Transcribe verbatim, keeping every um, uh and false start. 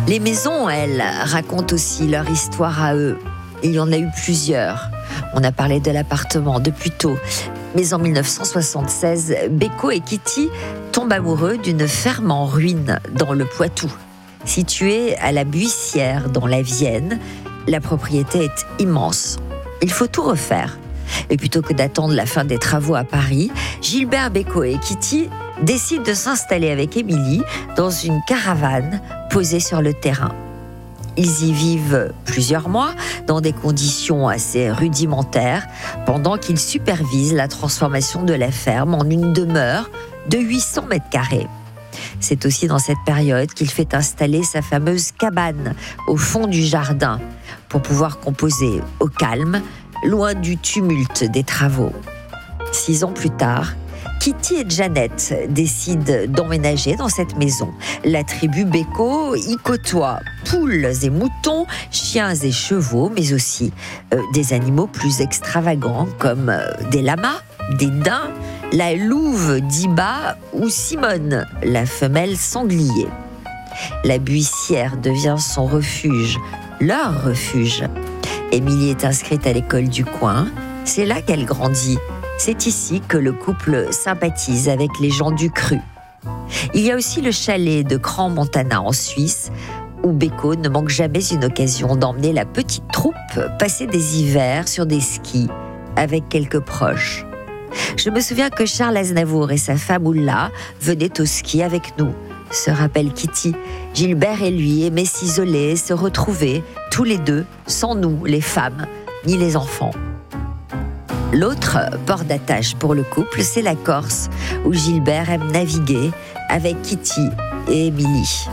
Les maisons, elles, racontent aussi leur histoire à eux. Il y en a eu plusieurs. On a parlé de l'appartement de plus tôt. Mais en mille neuf cent soixante-seize, Beko et Kitty tombent amoureux d'une ferme en ruine dans le Poitou. Située à la Buissière dans la Vienne, la propriété est immense. Il faut tout refaire. Et plutôt que d'attendre la fin des travaux à Paris, Gilbert Beko et Kitty décident de s'installer avec Émilie dans une caravane posée sur le terrain. Ils y vivent plusieurs mois dans des conditions assez rudimentaires pendant qu'ils supervisent la transformation de la ferme en une demeure de huit cents mètres carrés. C'est aussi dans cette période qu'il fait installer sa fameuse cabane au fond du jardin pour pouvoir composer au calme, loin du tumulte des travaux. Six ans plus tard, Kitty et Janet décident d'emménager dans cette maison. La tribu Beko y côtoie poules et moutons, chiens et chevaux, mais aussi euh, des animaux plus extravagants comme euh, des lamas, des daims, la louve d'Iba ou Simone, la femelle sanglier. La Buissière devient son refuge, leur refuge. Émilie est inscrite à l'école du coin. C'est là qu'elle grandit. C'est ici que le couple sympathise avec les gens du cru. Il y a aussi le chalet de Crans-Montana en Suisse, où Beko ne manque jamais une occasion d'emmener la petite troupe passer des hivers sur des skis avec quelques proches. Je me souviens que Charles Aznavour et sa femme Oula venaient au ski avec nous, se rappelle Kitty. Gilbert et lui aimaient s'isoler, se retrouver, tous les deux, sans nous, les femmes, ni les enfants. L'autre port d'attache pour le couple, c'est la Corse, où Gilbert aime naviguer avec Kitty et Émilie.